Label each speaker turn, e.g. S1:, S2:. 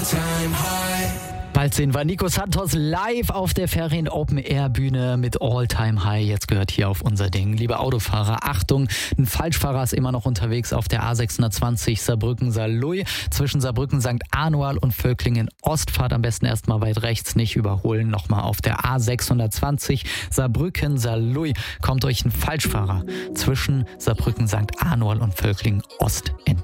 S1: Bald sehen wir Nico Santos live auf der Ferien Open Air Bühne mit All Time High. Jetzt gehört hier auf unser Ding. Liebe Autofahrer, Achtung, ein Falschfahrer ist immer noch unterwegs auf der A620 Saarbrücken-Saarlouis. Zwischen Saarbrücken St. Anual und Völklingen Ost. Fahrt am besten erstmal weit rechts, nicht überholen. Nochmal auf der A620 Saarbrücken-Saarlouis kommt euch ein Falschfahrer zwischen Saarbrücken St. Anual und Völklingen Ost entgegen.